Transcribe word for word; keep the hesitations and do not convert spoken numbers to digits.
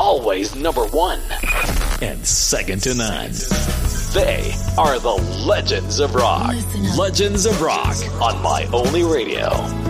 always number one. And second to none. They are the Legends of Rock. Legends of Rock on My Only Radio.